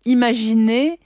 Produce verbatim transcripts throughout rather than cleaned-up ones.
imaginer,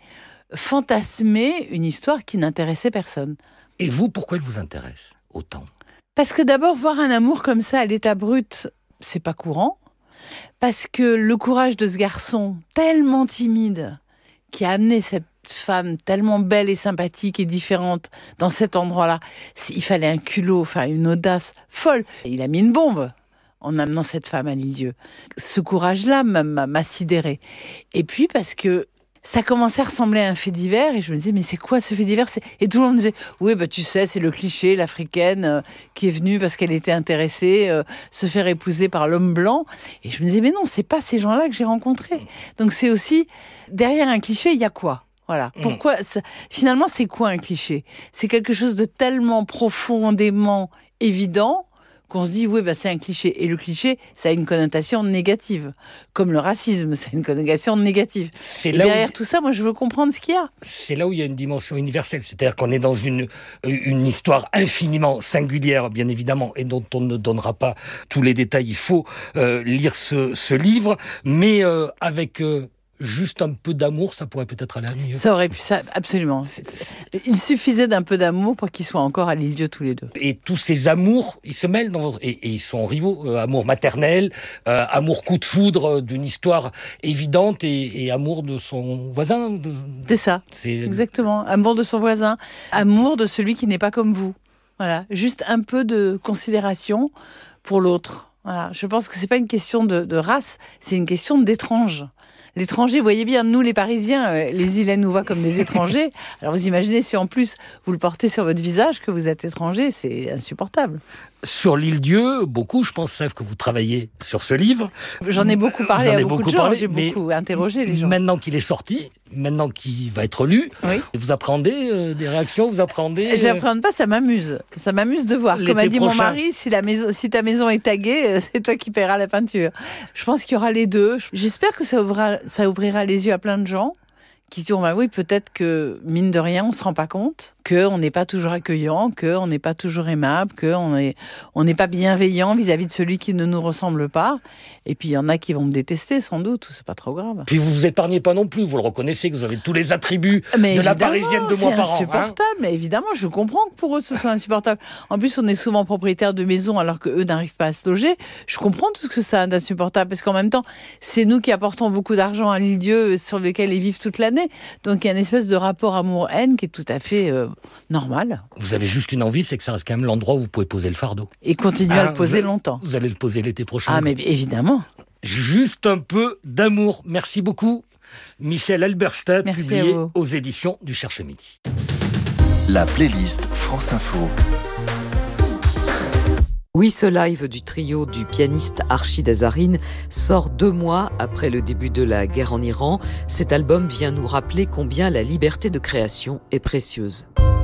fantasmer une histoire qui n'intéressait personne. Et vous, pourquoi elle vous intéresse autant ? Parce que d'abord, voir un amour comme ça à l'état brut, c'est pas courant. Parce que le courage de ce garçon, tellement timide, qui a amené cette femme tellement belle et sympathique et différente dans cet endroit-là, il fallait un culot, enfin une audace folle. Il a mis une bombe en amenant cette femme à l'île-dieu. Ce courage-là m'a, m'a, m'a sidérée. Et puis parce que ça commençait à ressembler à un fait divers et je me disais mais c'est quoi ce fait divers ? c'est... Et tout le monde me disait oui bah tu sais c'est le cliché, l'africaine euh, qui est venue parce qu'elle était intéressée, euh, se faire épouser par l'homme blanc. Et je me disais mais non, c'est pas ces gens-là que j'ai rencontrés. Donc c'est aussi derrière un cliché il y a quoi ? Voilà. Pourquoi ça... Finalement c'est quoi un cliché ? C'est quelque chose de tellement profondément évident qu'on se dit, oui, bah, c'est un cliché. Et le cliché, ça a une connotation négative. Comme le racisme, ça a une connotation négative. C'est et derrière où... tout ça, moi, je veux comprendre ce qu'il y a. C'est là où il y a une dimension universelle. C'est-à-dire qu'on est dans une, une histoire infiniment singulière, bien évidemment, et dont on ne donnera pas tous les détails. Il faut euh, lire ce, ce livre, mais euh, avec... Euh, juste un peu d'amour, ça pourrait peut-être aller à mieux. Ça aurait pu, ça, absolument. C'est... Il suffisait d'un peu d'amour pour qu'ils soient encore à l'île-dieu tous les deux. Et tous ces amours, ils se mêlent dans votre... Et, et ils sont rivaux. Euh, amour maternel, euh, amour coup de foudre d'une histoire évidente et, et amour de son voisin. De... C'est ça, c'est... exactement. Amour de son voisin, amour de celui qui n'est pas comme vous. Voilà, juste un peu de considération pour l'autre. Voilà. Je pense que c'est pas une question de, de race, c'est une question d'étrange. L'étranger, vous voyez bien, nous les Parisiens, les Ilais nous voient comme des étrangers. Alors vous imaginez si en plus vous le portez sur votre visage que vous êtes étranger, c'est insupportable. Sur l'île-dieu, beaucoup, je pense, savent que vous travaillez sur ce livre. J'en ai beaucoup parlé à beaucoup, beaucoup de gens, parlé, j'ai beaucoup interrogé les gens. Maintenant qu'il est sorti, maintenant qu'il va être lu, oui. Vous appréhendez euh, des réactions, vous appréhendez... Euh... J'appréhende pas, ça m'amuse. Ça m'amuse de voir. Comme a dit prochain. Mon mari, si, la maison, si ta maison est taguée, c'est toi qui paieras la peinture. Je pense qu'il y aura les deux. J'espère que ça ouvrira, ça ouvrira les yeux à plein de gens qui diront, bah oui, peut-être que, mine de rien, on se rend pas compte qu'on n'est pas toujours accueillant, qu'on n'est pas toujours aimable, qu'on est, on n'est pas bienveillant vis-à-vis de celui qui ne nous ressemble pas. Et puis, il y en a qui vont me détester, sans doute, c'est pas trop grave. Puis, vous vous épargnez pas non plus, vous le reconnaissez, que vous avez tous les attributs mais de la Parisienne de mois par an. C'est insupportable, hein, mais évidemment, je comprends que pour eux, ce soit insupportable. En plus, on est souvent propriétaires de maisons alors qu'eux n'arrivent pas à se loger. Je comprends tout ce que ça a d'insupportable, parce qu'en même temps, c'est nous qui apportons beaucoup d'argent à l'île-dieu sur lequel ils vivent toute l'année. Donc, il y a une espèce de rapport amour-haine qui est tout à fait euh, normal. Vous avez juste une envie, c'est que ça reste quand même l'endroit où vous pouvez poser le fardeau. Et continuer ah, à le poser vous, longtemps. Vous allez le poser l'été prochain. Ah, mais évidemment. Juste un peu d'amour. Merci beaucoup. Michel Halberstadt, Merci publié aux éditions du Cherche Midi. La playlist France Info. Oui, ce live du trio du pianiste Archid Azarine sort deux mois après le début de la guerre en Iran. Cet album vient nous rappeler combien la liberté de création est précieuse.